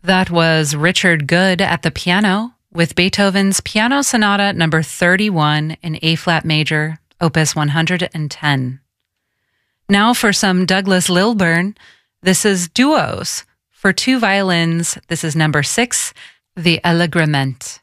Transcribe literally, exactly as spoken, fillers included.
That was Richard Good at the piano with Beethoven's Piano Sonata number thirty-one in A-flat major, opus one hundred ten. Now for some Douglas Lilburn. This is Duos for two violins. This is number six, the Allegrement.